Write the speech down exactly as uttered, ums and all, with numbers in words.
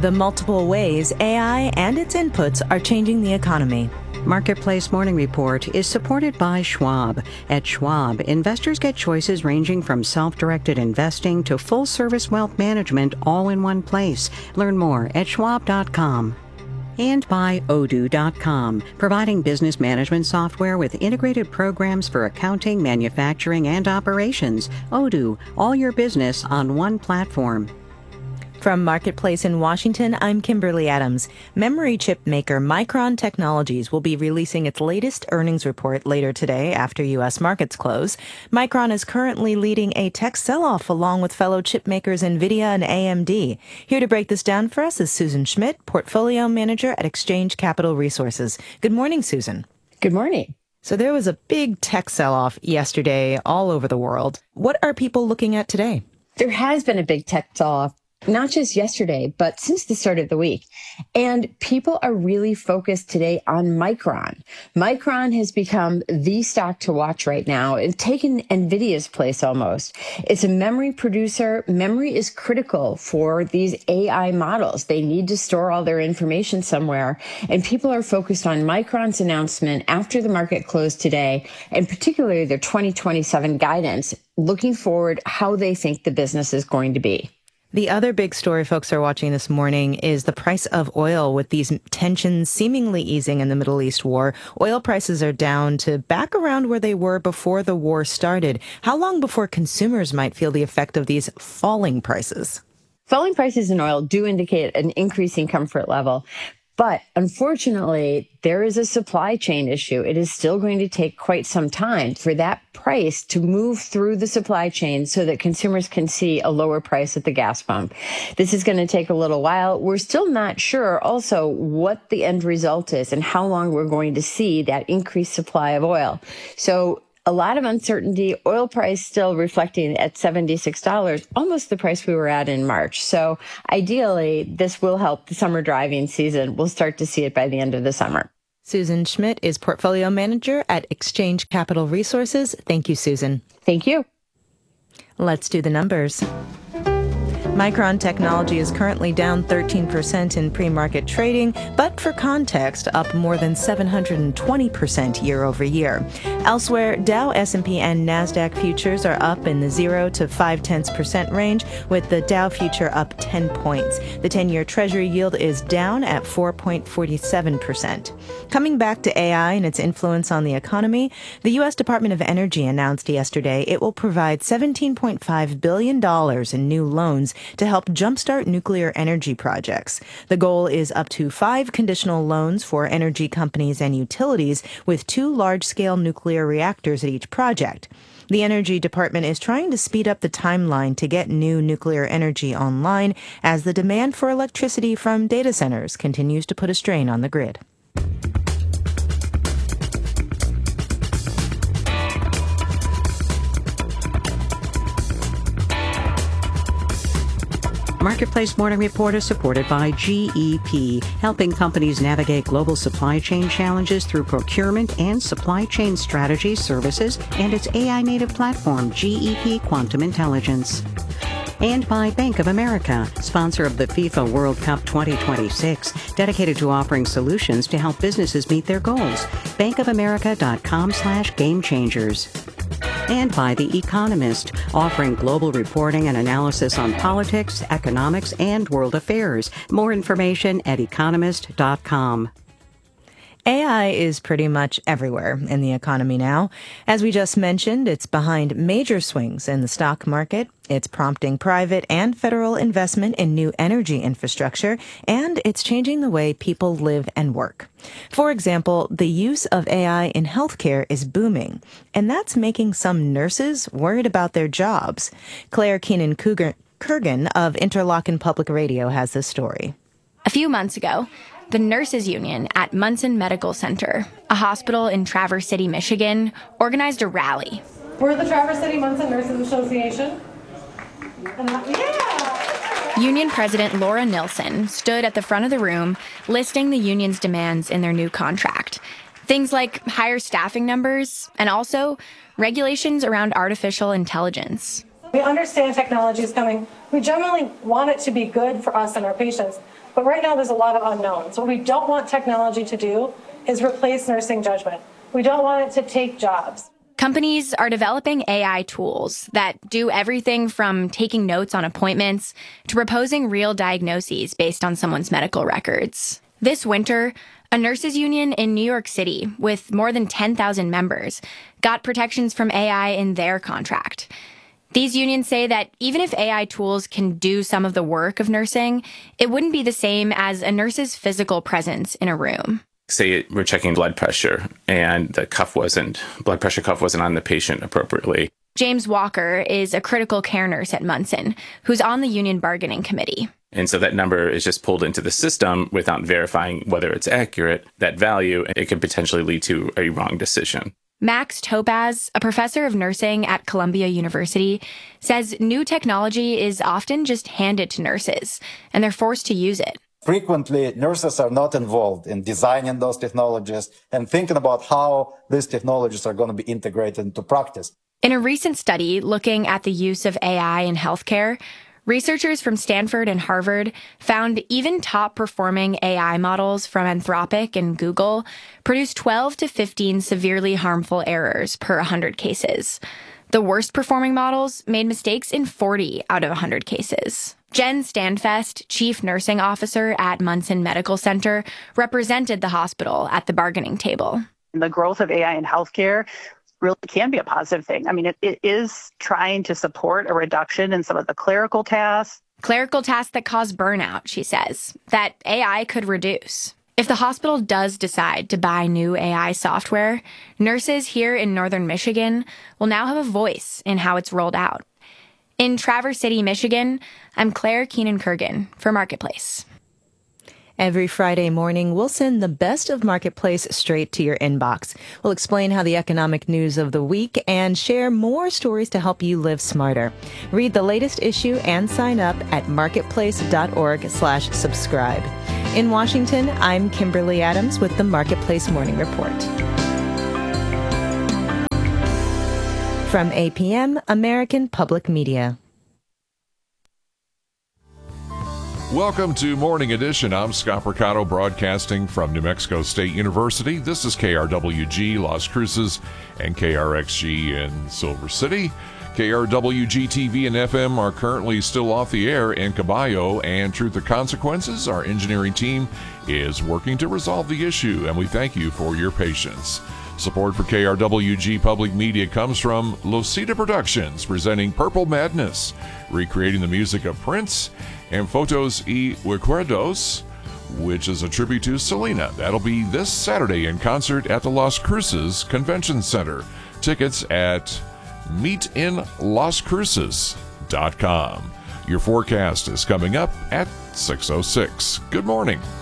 the multiple ways A I and its inputs are changing the economy. Marketplace Morning Report is supported by Schwab. At Schwab, investors get choices ranging from self-directed investing to full-service wealth management all in one place. Learn more at schwab dot com. And by Odoo dot com, providing business management software with integrated programs for accounting, manufacturing, and operations. Odoo, all your business on one platform. From Marketplace in Washington, I'm Kimberly Adams. Memory chip maker Micron Technologies will be releasing its latest earnings report later today after U S markets close. Micron is currently leading a tech sell-off along with fellow chip makers NVIDIA and A M D. Here to break this down for us is Susan Schmidt, Portfolio Manager at Exchange Capital Resources. Good morning, Susan. Good morning. So there was a big tech sell-off yesterday all over the world. What are people looking at today? There has been a big tech sell-off. Not just yesterday, but since the start of the week. And people are really focused today on Micron. Micron has become the stock to watch right now. It's taken NVIDIA's place almost. It's a memory producer. Memory is critical for these A I models. They need to store all their information somewhere. And people are focused on Micron's announcement after the market closed today, and particularly their twenty twenty-seven guidance, looking forward how they think the business is going to be. The other big story folks are watching this morning is the price of oil. With these tensions seemingly easing in the Middle East war, oil prices are down to back around where they were before the war started. How long before consumers might feel the effect of these falling prices? Falling prices in oil do indicate an increasing comfort level. But unfortunately, there is a supply chain issue. It is still going to take quite some time for that price to move through the supply chain so that consumers can see a lower price at the gas pump. This is going to take a little while. We're still not sure also what the end result is and how long we're going to see that increased supply of oil. So a lot of uncertainty, oil price still reflecting at seventy-six dollars, almost the price we were at in March. So ideally, this will help the summer driving season. We'll start to see it by the end of the summer. Susan Schmidt is Portfolio Manager at Exchange Capital Resources. Thank you, Susan. Thank you. Let's do the numbers. Micron Technology is currently down thirteen percent in pre-market trading, but for context, up more than seven hundred twenty percent year over year. Elsewhere, Dow, S and P, and NASDAQ futures are up in the zero to five tenths percent range, with the Dow future up ten points. The ten-year Treasury yield is down at four point four seven percent. Coming back to A I and its influence on the economy, the U S Department of Energy announced yesterday it will provide seventeen point five billion dollars in new loans to help jumpstart nuclear energy projects. The goal is up to five conditional loans for energy companies and utilities with two large-scale nuclear reactors at each project. The Energy Department is trying to speed up the timeline to get new nuclear energy online as the demand for electricity from data centers continues to put a strain on the grid. Marketplace Morning Report is supported by G E P, helping companies navigate global supply chain challenges through procurement and supply chain strategy services and its A I native platform, G E P Quantum Intelligence. And by Bank of America, sponsor of the FIFA World Cup twenty twenty-six, dedicated to offering solutions to help businesses meet their goals. bankofamerica.com slash game changers. And by The Economist, offering global reporting and analysis on politics, economics, and world affairs. More information at economist dot com. A I is pretty much everywhere in the economy now. As we just mentioned, it's behind major swings in the stock market. It's prompting private and federal investment in new energy infrastructure, and it's changing the way people live and work. For example, the use of A I in healthcare is booming, and that's making some nurses worried about their jobs. Claire Keenan-Kurgan of Interlochen Public Radio has this story. A few months ago, the nurses union at Munson Medical Center, a hospital in Traverse City, Michigan, organized a rally. We're the Traverse City Munson Nurses Association. And that, yeah! Union President Laura Nilsson stood at the front of the room listing the union's demands in their new contract. Things like higher staffing numbers and also regulations around artificial intelligence. We understand technology is coming We generally want it to be good for us and our patients, but right now there's a lot of unknowns. What we don't want technology to do is replace nursing judgment. We don't want it to take jobs. Companies are developing A I tools that do everything from taking notes on appointments to proposing real diagnoses based on someone's medical records. This winter, a nurses union in New York City with more than ten thousand members got protections from A I in their contract. These unions say that even if A I tools can do some of the work of nursing, it wouldn't be the same as a nurse's physical presence in a room. Say we're checking blood pressure and the cuff wasn't, blood pressure cuff wasn't on the patient appropriately. James Walker is a critical care nurse at Munson, who's on the union bargaining committee. And so that number is just pulled into the system without verifying whether it's accurate, that value, it could potentially lead to a wrong decision. Max Topaz, a professor of nursing at Columbia University, says new technology is often just handed to nurses, and they're forced to use it. Frequently, nurses are not involved in designing those technologies and thinking about how these technologies are going to be integrated into practice. In a recent study looking at the use of A I in healthcare, researchers from Stanford and Harvard found even top-performing A I models from Anthropic and Google produce twelve to fifteen severely harmful errors per one hundred cases. The worst-performing models made mistakes in forty out of one hundred cases. Jen Standfest, chief nursing officer at Munson Medical Center, represented the hospital at the bargaining table. The growth of A I in healthcare really can be a positive thing. I mean, it, it is trying to support a reduction in some of the clerical tasks. Clerical tasks that cause burnout, she says, that A I could reduce. If the hospital does decide to buy new A I software, nurses here in northern Michigan will now have a voice in how it's rolled out. In Traverse City, Michigan, I'm Claire Keenan-Kurgan for Marketplace. Every Friday morning, we'll send the best of Marketplace straight to your inbox. We'll explain how the economic news of the week and share more stories to help you live smarter. Read the latest issue and sign up at marketplace.org slash subscribe. In Washington, I'm Kimberly Adams with the Marketplace Morning Report. From A P M, American Public Media. Welcome to Morning Edition. I'm Scott Mercado, broadcasting from New Mexico State University. This is K R W G Las Cruces and K R X G in Silver City. K R W G T V and F M are currently still off the air in Caballo and Truth or Consequences. Our engineering team is working to resolve the issue, and we thank you for your patience. Support for K R W G Public Media comes from Losita Productions, presenting Purple Madness, recreating the music of Prince, and Fotos y Recuerdos, which is a tribute to Selena. That'll be this Saturday in concert at the Las Cruces Convention Center. Tickets at meet in las cruces dot com. Your forecast is coming up at six oh six. Good morning.